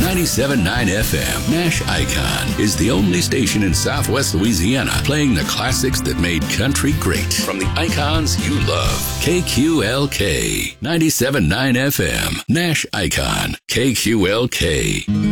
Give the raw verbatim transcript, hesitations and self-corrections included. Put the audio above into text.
ninety-seven point nine F M. Nash Icon is the only station in Southwest Louisiana playing the classics that made country great. From the icons you love. K Q L K, ninety-seven point nine F M. Nash Icon, K Q L K.